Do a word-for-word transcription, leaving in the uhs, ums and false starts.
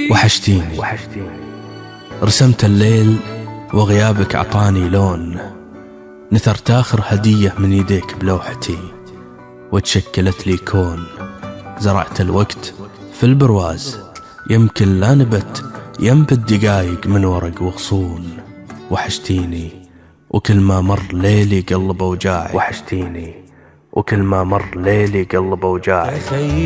وحشتيني رسمت الليل وغيابك عطاني لون، نثرت آخر هدية من يديك بلوحتي وتشكلت لي كون. زرعت الوقت في البرواز، يمكن لا نبت ينبت دقايق من ورق وغصون. وحشتيني وكل ما مر ليلي قلب وجاعي، وحشتيني وكل ما مر ليلي قلب وجاعي.